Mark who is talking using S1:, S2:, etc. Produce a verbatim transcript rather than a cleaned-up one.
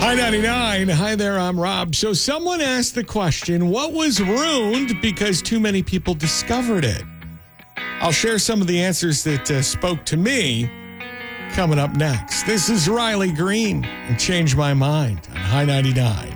S1: High ninety-nine. Hi there, I'm Rob. So someone asked the question, what was ruined because too many people discovered it? I'll share some of the answers that uh, spoke to me coming up next. This is Riley Green and Change My Mind on High ninety-nine.